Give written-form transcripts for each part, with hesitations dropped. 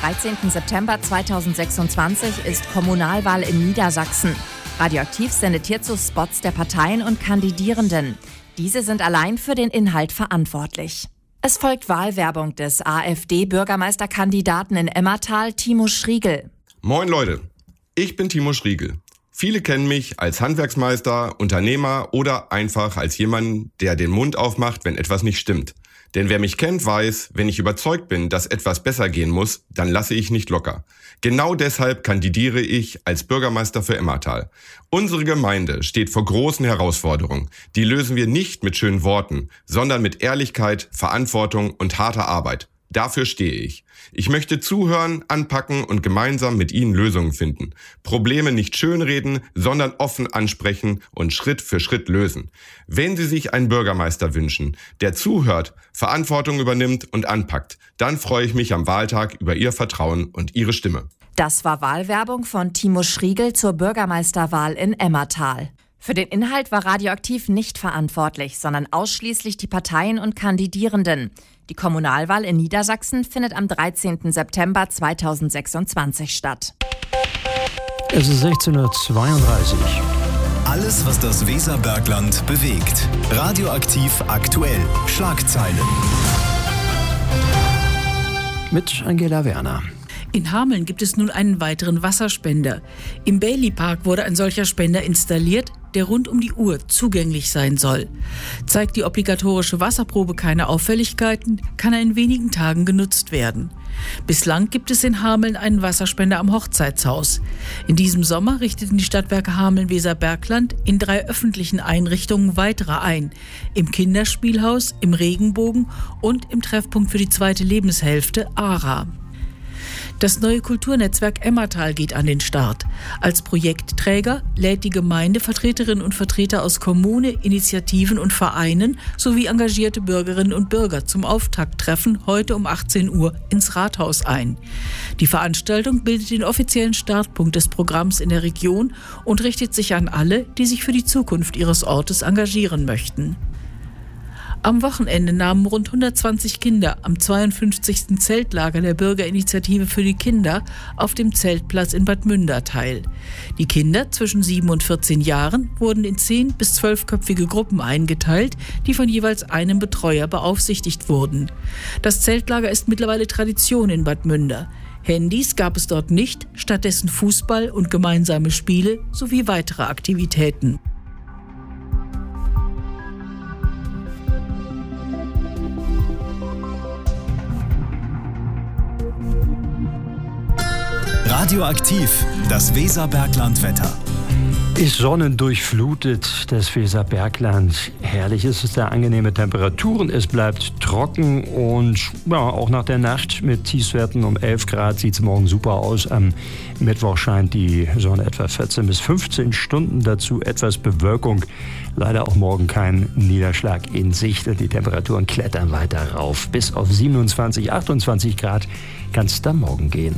13. September 2026 ist Kommunalwahl in Niedersachsen. Radioaktiv sendet hierzu Spots der Parteien und Kandidierenden. Diese sind allein für den Inhalt verantwortlich. Es folgt Wahlwerbung des AfD-Bürgermeisterkandidaten in Emmertal, Timo Schriegel. Moin Leute, ich bin Timo Schriegel. Viele kennen mich als Handwerksmeister, Unternehmer oder einfach als jemanden, der den Mund aufmacht, wenn etwas nicht stimmt. Denn wer mich kennt, weiß, wenn ich überzeugt bin, dass etwas besser gehen muss, dann lasse ich nicht locker. Genau deshalb kandidiere ich als Bürgermeister für Emmertal. Unsere Gemeinde steht vor großen Herausforderungen. Die lösen wir nicht mit schönen Worten, sondern mit Ehrlichkeit, Verantwortung und harter Arbeit. Dafür stehe ich. Ich möchte zuhören, anpacken und gemeinsam mit Ihnen Lösungen finden. Probleme nicht schönreden, sondern offen ansprechen und Schritt für Schritt lösen. Wenn Sie sich einen Bürgermeister wünschen, der zuhört, Verantwortung übernimmt und anpackt, dann freue ich mich am Wahltag über Ihr Vertrauen und Ihre Stimme. Das war Wahlwerbung von Timo Schriegel zur Bürgermeisterwahl in Emmertal. Für den Inhalt war Radioaktiv nicht verantwortlich, sondern ausschließlich die Parteien und Kandidierenden. Die Kommunalwahl in Niedersachsen findet am 13. September 2026 statt. Es ist 16:32 Uhr. Alles, was das Weserbergland bewegt. Radioaktiv aktuell. Schlagzeilen. Mit Angela Werner. In Hameln gibt es nun einen weiteren Wasserspender. Im Bailey Park wurde ein solcher Spender installiert, der rund um die Uhr zugänglich sein soll. Zeigt die obligatorische Wasserprobe keine Auffälligkeiten, kann er in wenigen Tagen genutzt werden. Bislang gibt es in Hameln einen Wasserspender am Hochzeitshaus. In diesem Sommer richteten die Stadtwerke Hameln-Weserbergland in 3 öffentlichen Einrichtungen weitere ein. Im Kinderspielhaus, im Regenbogen und im Treffpunkt für die zweite Lebenshälfte ARA. Das neue Kulturnetzwerk Emmertal geht an den Start. Als Projektträger lädt die Gemeinde Vertreterinnen und Vertreter aus Kommune, Initiativen und Vereinen sowie engagierte Bürgerinnen und Bürger zum Auftakttreffen heute um 18 Uhr ins Rathaus ein. Die Veranstaltung bildet den offiziellen Startpunkt des Programms in der Region und richtet sich an alle, die sich für die Zukunft ihres Ortes engagieren möchten. Am Wochenende nahmen rund 120 Kinder am 52. Zeltlager der Bürgerinitiative für die Kinder auf dem Zeltplatz in Bad Münder teil. Die Kinder zwischen 7 und 14 Jahren wurden in 10- bis 12-köpfige Gruppen eingeteilt, die von jeweils einem Betreuer beaufsichtigt wurden. Das Zeltlager ist mittlerweile Tradition in Bad Münder. Handys gab es dort nicht, stattdessen Fußball und gemeinsame Spiele sowie weitere Aktivitäten. Radioaktiv, das Weserbergland-Wetter. Ist sonnendurchflutet, das Weserbergland. Herrlich ist es da, angenehme Temperaturen. Es bleibt trocken und ja, auch nach der Nacht mit Tiefstwerten um 11 Grad sieht es morgen super aus. Am Mittwoch scheint die Sonne etwa 14 bis 15 Stunden, dazu etwas Bewölkung. Leider auch morgen kein Niederschlag in Sicht. Die Temperaturen klettern weiter rauf. Bis auf 27, 28 Grad kann es dann morgen gehen.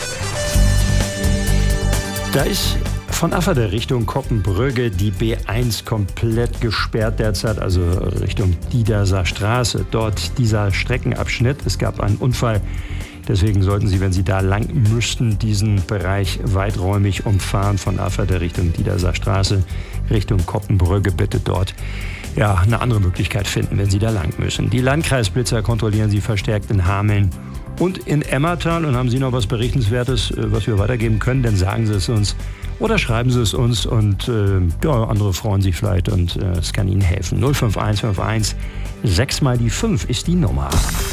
Da ist von Afferde Richtung Koppenbrügge die B1 komplett gesperrt derzeit, also Richtung Diederser Straße. Dort dieser Streckenabschnitt. Es gab einen Unfall. Deswegen sollten Sie, wenn Sie da lang müssten, diesen Bereich weiträumig umfahren von Afferde Richtung Diederser Straße, Richtung Koppenbrügge. Bitte dort eine andere Möglichkeit finden, wenn Sie da lang müssen. Die Landkreisblitzer kontrollieren Sie verstärkt in Hameln und in Emmertal. Und haben Sie noch was Berichtenswertes, was wir weitergeben können, dann sagen Sie es uns oder schreiben Sie es uns und andere freuen sich vielleicht und es kann Ihnen helfen. 05151 6 mal die 5 ist die Nummer.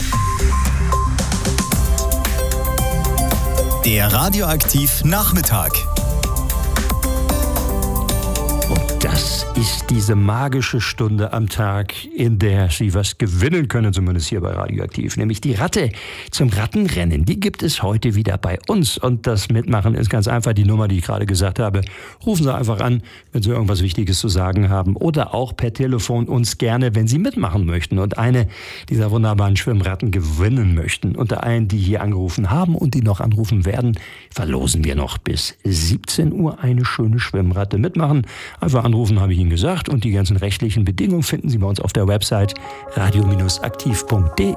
Der Radioaktiv Nachmittag. Und das ist diese magische Stunde am Tag, in der Sie was gewinnen können, zumindest hier bei Radioaktiv. Nämlich die Ratte zum Rattenrennen. Die gibt es heute wieder bei uns. Und das Mitmachen ist ganz einfach die Nummer, die ich gerade gesagt habe. Rufen Sie einfach an, wenn Sie irgendwas Wichtiges zu sagen haben. Oder auch per Telefon uns gerne, wenn Sie mitmachen möchten und eine dieser wunderbaren Schwimmratten gewinnen möchten. Unter allen, die hier angerufen haben und die noch anrufen werden, verlosen wir noch bis 17 Uhr eine schöne Schwimmratte. Mitmachen, einfach anrufen, habe ich Ihnen gesagt. Und die ganzen rechtlichen Bedingungen finden Sie bei uns auf der Website radio-aktiv.de.